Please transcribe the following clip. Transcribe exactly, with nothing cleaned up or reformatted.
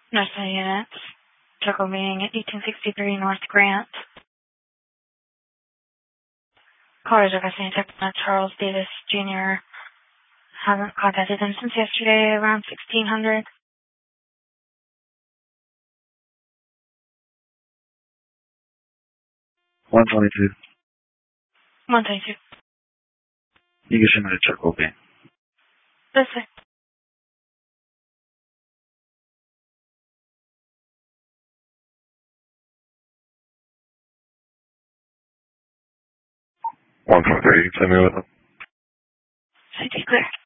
National units. Circle being at eighteen sixty-three North Grant. Callers requesting to check Charles Davis Junior Haven't contacted him since yesterday around sixteen hundred. one twenty-two. one twenty-two. You can send me the check, okay? That's it. one twenty-three, you can send me with them. City clear.